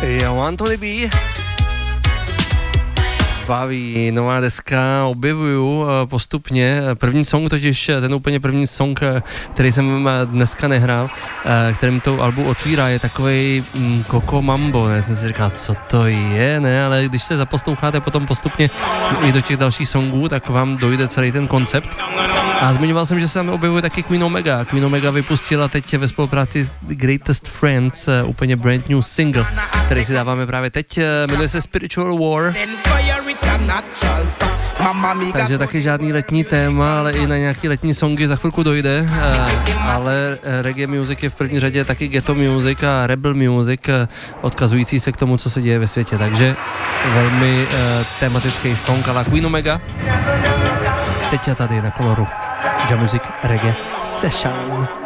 Jo, Anthony B. Baví, nová deska, objevuju postupně. První song totiž, ten úplně první song, který jsem dneska nehrál, kterým to albu otvírá, je takovej Coco Mambo, ne, jsem si říkal, co to je, ne, ale když se zaposloucháte potom postupně i do těch dalších songů, tak vám dojde celý ten koncept. A zmiňoval jsem, že se tam objevuje taky Queen Omega. Queen Omega vypustila teď ve spolupráci s Greatest Friends úplně brand new single, který si dáváme právě teď, jmenuje se Spiritual War. Takže taky žádný letní téma, ale i na nějaký letní songy za chvilku dojde, ale reggae music je v první řadě taky ghetto music a rebel music, odkazující se k tomu, co se děje ve světě, takže velmi tematický song a la Queen Omega. Teď je tady na Koloru Jam Music Reggae Session.